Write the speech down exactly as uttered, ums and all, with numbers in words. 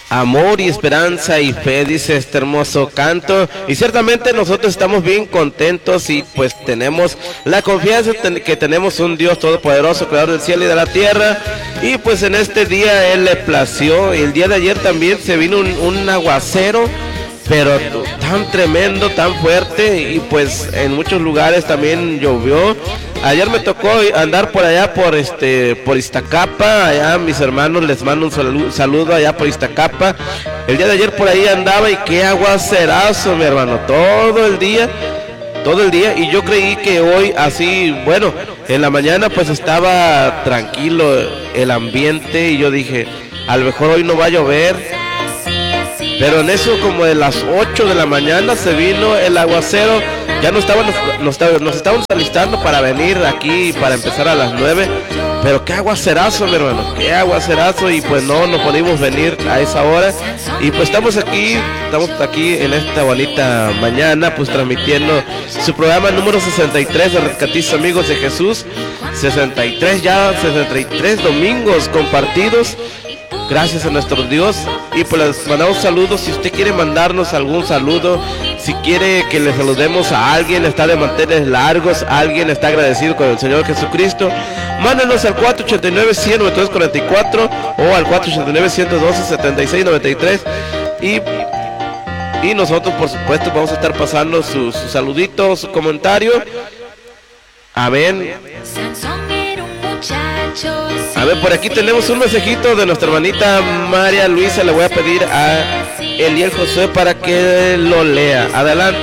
Amor y esperanza y fe, dice este hermoso canto. Y ciertamente nosotros estamos bien contentos y pues tenemos la confianza que tenemos un Dios todopoderoso, creador del cielo y de la tierra. Y pues en este día Él le plació. Y el día de ayer también se vino un, un aguacero, pero tan tremendo, tan fuerte. Y pues en muchos lugares también llovió. Ayer me tocó andar por allá por este por Iztacapa, allá mis hermanos les mando un saludo, saludo allá por Iztacapa. El día de ayer por ahí andaba y qué aguacerazo, mi hermano, todo el día, todo el día. Y yo creí que hoy así, bueno, en la mañana pues estaba tranquilo el ambiente y yo dije, a lo mejor hoy no va a llover. Pero en eso como de las ocho de la mañana se vino el aguacero. Ya nos estábamos, nos, nos estábamos alistando para venir aquí, para empezar a las nueve. Pero qué aguacerazo, mi hermano, qué aguacerazo. Y pues no, no pudimos venir a esa hora. Y pues estamos aquí, estamos aquí en esta bonita mañana, pues transmitiendo su programa número sesenta y tres de Rescatistas Amigos de Jesús. sesenta y tres ya, sesenta y tres domingos compartidos. Gracias a nuestro Dios. Y pues les mandamos saludos. Si usted quiere mandarnos algún saludo, si quiere que le saludemos a alguien, está de manteles largos, alguien está agradecido con el Señor Jesucristo, mándenos al cuatro ocho nueve, uno cero nueve tres cuatro cuatro o al cuatro ocho nueve, uno uno dos, siete seis nueve tres. Y, y nosotros por supuesto vamos a estar pasando sus su saluditos, su comentario. Amén. A ver, por aquí tenemos un mensajito de nuestra hermanita María Luisa. Le voy a pedir a Eliel Josué para que lo lea. Adelante.